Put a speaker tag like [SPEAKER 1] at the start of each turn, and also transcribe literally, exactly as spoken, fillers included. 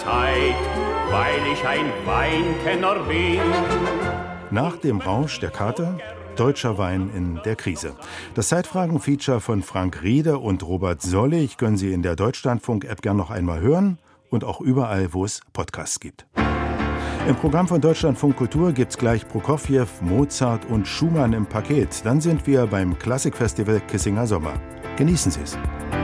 [SPEAKER 1] Zeit, weil ich ein Weinkenner bin.
[SPEAKER 2] Nach dem Rausch der Kater, deutscher Wein in der Krise. Das Zeitfragen-Feature von Frank Rieder und Robert Sollig können Sie in der Deutschlandfunk-App gern noch einmal hören und auch überall, wo es Podcasts gibt. Im Programm von Deutschlandfunk Kultur gibt's gleich Prokofjew, Mozart und Schumann im Paket. Dann sind wir beim Klassikfestival Kissinger Sommer. Genießen Sie es.